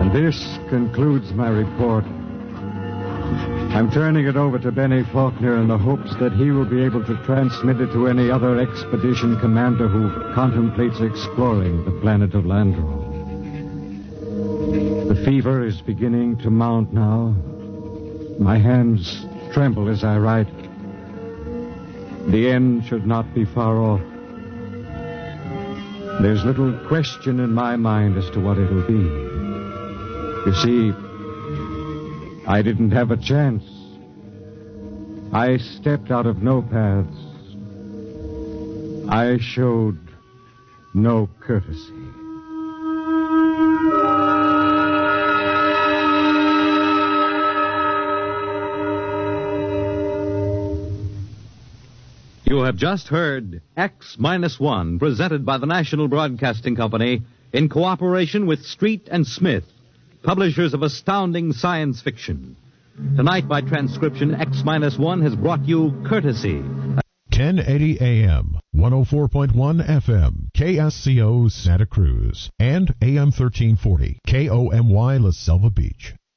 This concludes my report. I'm turning it over to Benny Faulkner in the hopes that he will be able to transmit it to any other expedition commander who contemplates exploring the planet of Landro. The fever is beginning to mount now. My hands tremble as I write. The end should not be far off. There's little question in my mind as to what it'll be. You see, I didn't have a chance. I stepped out of no paths. I showed no courtesy. You have just heard X-1, presented by the National Broadcasting Company in cooperation with Street and Smith, publishers of astounding science fiction. Tonight, by transcription, X-1 has brought you Courtesy. 1080 AM, 104.1 FM, KSCO Santa Cruz, and AM 1340, KOMY La Selva Beach.